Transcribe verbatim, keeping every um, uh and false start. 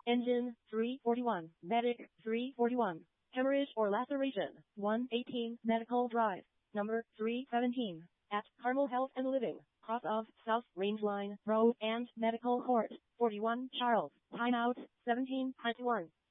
Engine, three forty-one. Medic, three forty-one. Hemorrhage or laceration, one eighteen. Medical Drive, number three seventeen. At Carmel Health and Living, cross of South Range Line Road and Medical Court, forty-one Charles. Timeout, seventeen twenty-one.